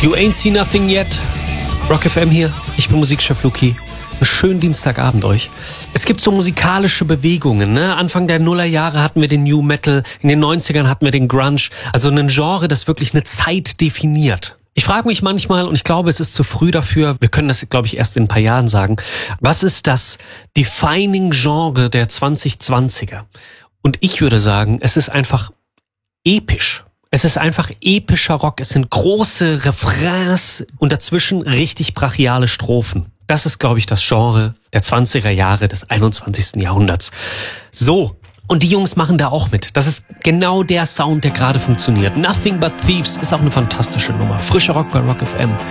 You ain't seen nothing yet. Rock FM hier. Ich bin Musikchef Luki. Einen schönen Dienstagabend euch. Es gibt so musikalische Bewegungen, ne? Anfang der Nullerjahre hatten wir den New Metal, in den 90ern hatten wir den Grunge. Also ein Genre, das wirklich eine Zeit definiert. Ich frage mich manchmal, und ich glaube, es ist zu früh dafür, wir können das, glaube ich, erst in ein paar Jahren sagen, was ist das defining Genre der 2020er? Und ich würde sagen, es ist einfach episch. Es ist einfach epischer Rock. Es sind große Refrains und dazwischen richtig brachiale Strophen. Das ist, glaube ich, das Genre der 20er Jahre des 21. Jahrhunderts. So, und die Jungs machen da auch mit. Das ist genau der Sound, der gerade funktioniert. Nothing But Thieves ist auch eine fantastische Nummer. Frischer Rock bei Rock FM.